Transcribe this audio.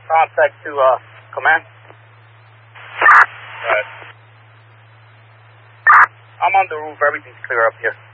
Contact to command. Right. I'm on the roof. Everything's clear up here.